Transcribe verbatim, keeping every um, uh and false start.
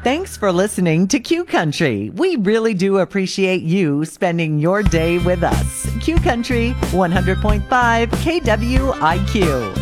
Thanks for listening to Q Country. We really do appreciate you spending your day with us. Q Country one hundred point five K W I Q.